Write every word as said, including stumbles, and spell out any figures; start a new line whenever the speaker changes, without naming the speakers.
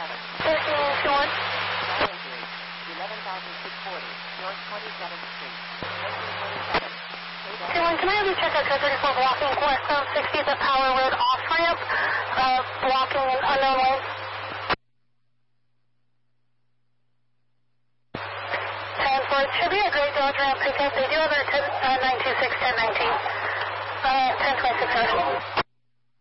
thirteen two one.
eleven thousand six hundred forty, North twenty-seventh Street.
two one, can I have you check out two thirty-four blocking west of sixtieth at Power Road off-ramp, uh, blocking an unknown lane? ten four, it should be a Great Dodge ramp pickup. They do have a nine two six ten nineteen. Uh, ten twenty-six.